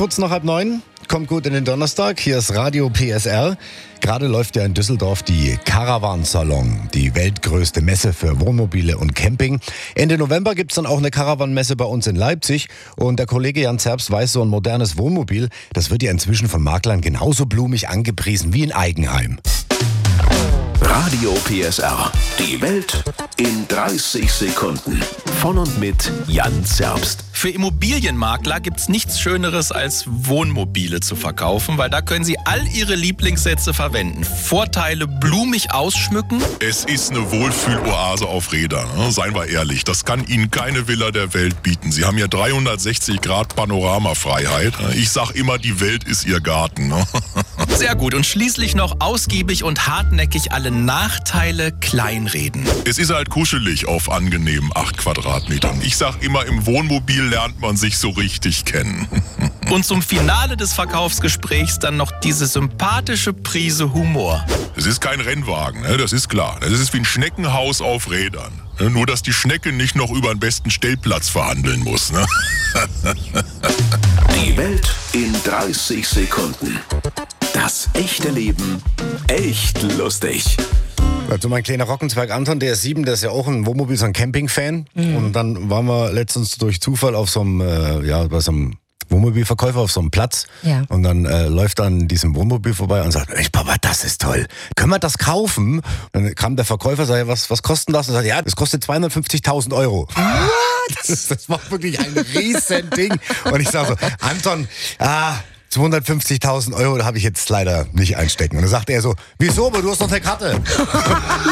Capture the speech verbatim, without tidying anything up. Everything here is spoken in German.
Kurz nach halb neun. Kommt gut in den Donnerstag. Hier ist Radio P S R. Gerade läuft ja in Düsseldorf die Caravan Salon, die weltgrößte Messe für Wohnmobile und Camping. Ende November gibt's dann auch eine Caravan-Messe bei uns in Leipzig. Und der Kollege Jan Zerbst weiß, so ein modernes Wohnmobil, das wird ja inzwischen von Maklern genauso blumig angepriesen wie ein Eigenheim. Radio P S R. Die Welt in dreißig Sekunden. Von und mit Jan Zerbst. Für Immobilienmakler gibt's nichts Schöneres als Wohnmobile zu verkaufen, weil da können sie all ihre Lieblingssätze verwenden. Vorteile blumig ausschmücken. Es ist eine Wohlfühloase auf Rädern, ne? Seien wir ehrlich, das kann Ihnen keine Villa der Welt bieten. Sie haben ja dreihundertsechzig Grad Panoramafreiheit. Ich sag immer, die Welt ist Ihr Garten. Ne? Sehr gut. Und schließlich noch ausgiebig und hartnäckig alle Nachteile kleinreden. Es ist halt kuschelig auf angenehmen acht Quadratmetern. Ich sag immer, im Wohnmobil lernt man sich so richtig kennen. Und zum Finale des Verkaufsgesprächs dann noch diese sympathische Prise Humor. Es ist kein Rennwagen, ne? Das ist klar. Das ist wie ein Schneckenhaus auf Rädern. Ne? Nur, dass die Schnecke nicht noch über den besten Stellplatz verhandeln muss. Ne? Die Welt in dreißig Sekunden. Das echte Leben echt lustig. Also mein kleiner Rockenzwerg Anton, der ist sieben, der ist ja auch ein Wohnmobil, so ein Campingfan. Mhm. Und dann waren wir letztens durch Zufall auf so einem, äh, ja, bei so einem Wohnmobilverkäufer auf so einem Platz. Ja. Und dann äh, läuft dann diesem Wohnmobil vorbei und sagt, Mensch, Papa, das ist toll. Können wir das kaufen? Dann kam der Verkäufer, sagt, was, was kostet das? Und sagt, ja, das kostet zweihundertfünfzigtausend Euro. What? Das, das war wirklich ein riesen Ding. Und ich sage so, Anton, ah, zweihundertfünfzigtausend Euro, da habe ich jetzt leider nicht einstecken. Und dann sagt er so, wieso, aber du hast doch eine Karte.